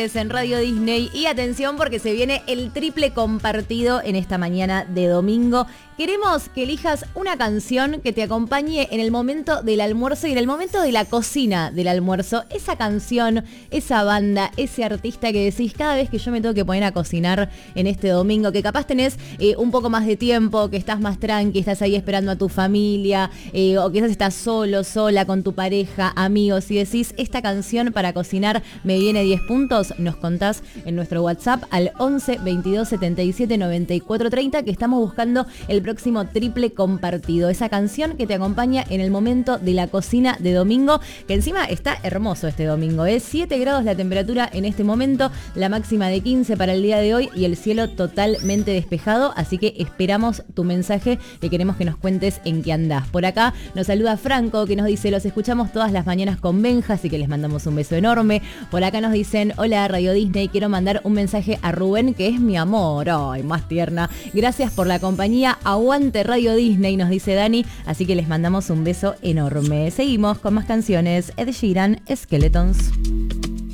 En Radio Disney y atención porque se viene el triple compartido en esta mañana de domingo. Queremos que elijas una canción que te acompañe en el momento del almuerzo y en el momento de la cocina del almuerzo. Esa canción, esa banda, ese artista que decís cada vez que yo me tengo que poner a cocinar en este domingo, que capaz tenés un poco más de tiempo, que estás más tranqui, estás ahí esperando a tu familia, o quizás estás solo, sola, con tu pareja, amigos, y decís, esta canción para cocinar me viene 10 puntos. Nos contás en nuestro WhatsApp al 11 22 77 94 30 que estamos buscando el próximo triple compartido. Esa canción que te acompaña en el momento de la cocina de domingo, que encima está hermoso este domingo. 7 grados la temperatura en este momento, la máxima de 15 para el día de hoy y el cielo totalmente despejado. Así que esperamos tu mensaje que queremos que nos cuentes en qué andás. Por acá nos saluda Franco que nos dice, los escuchamos todas las mañanas con Benja, así que les mandamos un beso enorme. Por acá nos dicen, hola Radio Disney, quiero mandar un mensaje a Rubén que es mi amor, ay, más tierna, gracias por la compañía, aguante Radio Disney, nos dice Dani, así que les mandamos un beso enorme. Seguimos con más canciones. Ed Sheeran, Skeletons.